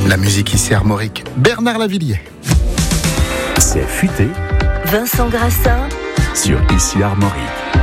La musique ici Armorique. Bernard Lavilliers. C'est futé. Vincent Grassin. Sur ici Armorique.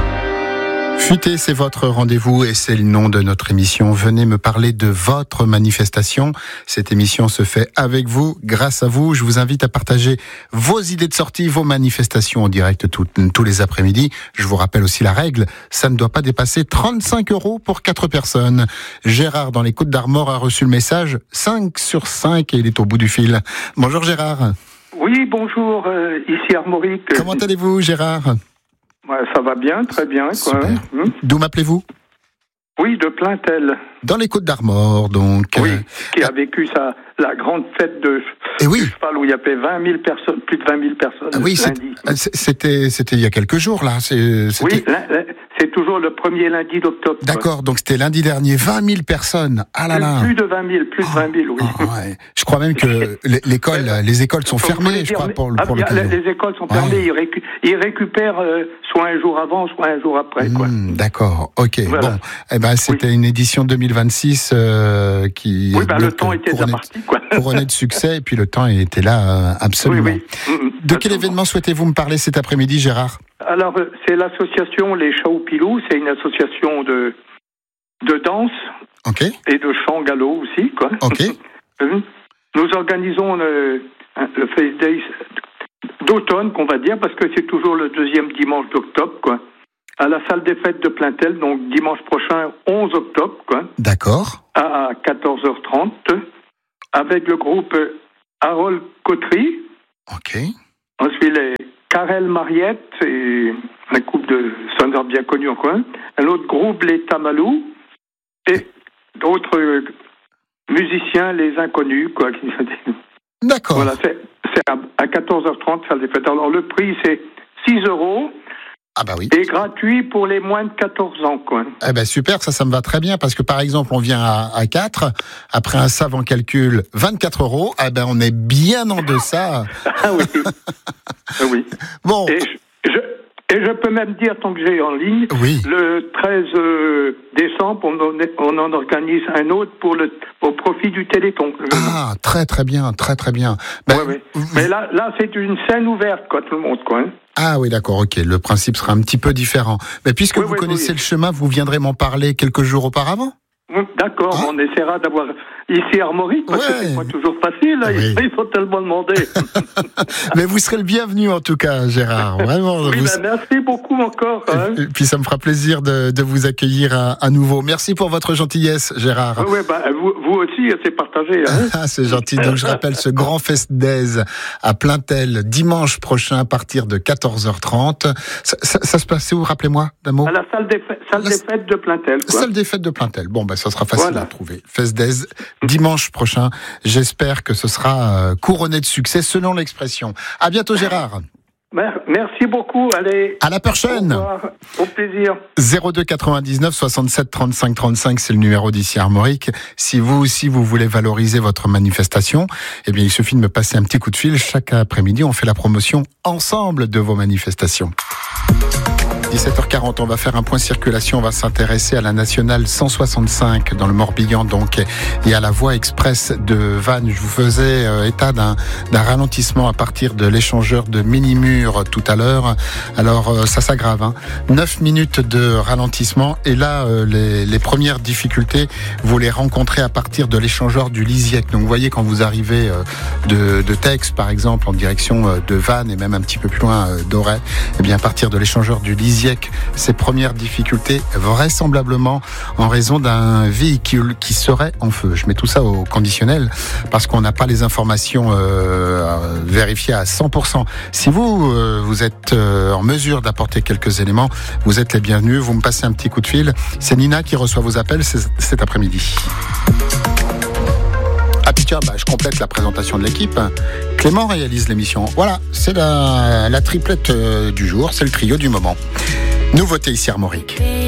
Futé, c'est votre rendez-vous et c'est le nom de notre émission. Venez me parler de votre manifestation. Cette émission se fait avec vous, grâce à vous. Je vous invite à partager vos idées de sortie, vos manifestations en direct tous les après-midi. Je vous rappelle aussi la règle, ça ne doit pas dépasser 35 € pour 4 personnes. Gérard, dans les Côtes-d'Armor, a reçu le message 5 sur 5 et il est au bout du fil. Bonjour Gérard. Oui, bonjour, ici Armorique. Comment allez-vous Gérard ? Ouais, ça va bien, très bien. Quoi. Super. D'où m'appelez-vous ? Oui, de Plaintel. Dans les Côtes-d'Armor, donc. Oui, qui a vécu la grande fête de cheval où il y avait 20 000 personnes, plus de 20 000 personnes. Oui, lundi. C'était il y a quelques jours, là. Oui, c'est toujours le premier lundi d'octobre. D'accord, donc c'était lundi dernier, 20 000 personnes. Ah là là. Plus de 20 000, oui. Ouais. Je crois même que les écoles sont fermées, je crois, pour le les écoles sont fermées, ils récupèrent soit un jour avant, soit un jour après. Quoi. D'accord, ok. Voilà. Bon, eh ben, c'était une édition 2026 qui... Oui, le temps était déjà parti, quoi. Couronnée de succès, et puis le temps était là, absolument. Oui. De quel événement souhaitez-vous me parler cet après-midi, Gérard ? Alors, c'est l'association Les Chats au Pilou, c'est une association de danse et de chant gallo aussi, quoi. Ok. Nous organisons le Fest Days d'automne, qu'on va dire, parce que c'est toujours le deuxième dimanche d'octobre, quoi, à la salle des fêtes de Plaintel, donc dimanche prochain, 11 octobre, quoi. D'accord. À 14h30, avec le groupe Harold Coterie. Ok. Ensuite, les Karel Mariette, et un couple de sonneurs bien connus en coin. Un autre groupe, les Tamalou, et d'autres musiciens, les Inconnus, quoi. D'accord. Voilà, c'est à 14h30, salle des fêtes. Alors, le prix, c'est 6 €. Ah bah oui. Et gratuit pour les moins de 14 ans, quoi. Eh ben super, ça me va très bien, parce que par exemple, on vient à 4, après un savant calcul, 24 €, eh ben on est bien en deçà. Ah oui. Oui. Bon. Et je peux même dire, tant que j'ai en ligne, le 13 décembre, on en organise un autre au profit du Téléthon. Ah, très très bien, très très bien. Ben, oui. Mais là, c'est une scène ouverte, quoi, tout le monde, quoi. Hein. Ah oui, d'accord, ok. Le principe sera un petit peu différent. Mais puisque vous connaissez le chemin, vous viendrez m'en parler quelques jours auparavant ? D'accord, on essaiera d'avoir ici Armorique, parce que c'est pas toujours facile, là, il faut tellement demander. Mais vous serez le bienvenu en tout cas, Gérard, vraiment. Merci beaucoup encore. Hein. Et puis ça me fera plaisir de vous accueillir à nouveau. Merci pour votre gentillesse, Gérard. Oui, vous aussi, c'est partagé. Hein. Ah, c'est gentil. Donc je rappelle ce grand Fest Days à Plaintel, dimanche prochain à partir de 14h30. Ça se passe où, rappelez-moi d'un mot ? À la salle des fêtes de Plaintel. Quoi. Salle des fêtes de Plaintel. Bon, ça sera facile à trouver. Fest Days, dimanche prochain. J'espère que ce sera couronné de succès, selon l'expression. À bientôt, Gérard. Merci beaucoup. Allez. À la prochaine. Au revoir. Au plaisir. 02 99 67 35 35, c'est le numéro d'ici Armorique. Si vous aussi vous voulez valoriser votre manifestation, eh bien il suffit de me passer un petit coup de fil. Chaque après-midi, on fait la promotion ensemble de vos manifestations. 17h40, on va faire un point circulation, on va s'intéresser à la nationale 165 dans le Morbihan donc et à la voie express de Vannes. Je vous faisais état d'un ralentissement à partir de l'échangeur de Ménimur tout à l'heure. Alors ça s'aggrave, hein. 9 minutes de ralentissement et là les premières difficultés vous les rencontrez à partir de l'échangeur du Lisiec. Donc vous voyez quand vous arrivez de Tex par exemple en direction de Vannes et même un petit peu plus loin d'Auray, et bien à partir de l'échangeur du Lisiec, ces premières difficultés vraisemblablement en raison d'un véhicule qui serait en feu. Je mets tout ça au conditionnel parce qu'on n'a pas les informations vérifiées à 100%. Si vous êtes en mesure d'apporter quelques éléments, vous êtes les bienvenus. Vous me passez un petit coup de fil. C'est Nina qui reçoit vos appels cet après-midi. Ah puis tiens, je complète la présentation de l'équipe. Clément réalise l'émission. Voilà, c'est la triplette du jour, c'est le trio du moment. Nouveauté ici Armorique.